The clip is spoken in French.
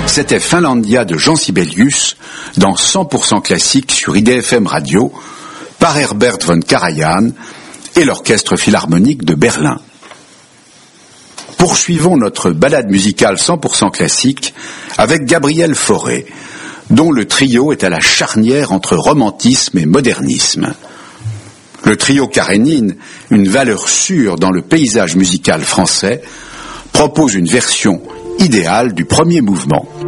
C'était Finlandia de Jean Sibelius dans 100% classique sur IDFM Radio par Herbert von Karajan et l'Orchestre Philharmonique de Berlin. Poursuivons notre balade musicale 100% classique avec Gabriel Fauré, dont le trio est à la charnière entre romantisme et modernisme. Le trio Karénine, une valeur sûre dans le paysage musical français, propose une version idéale du premier mouvement.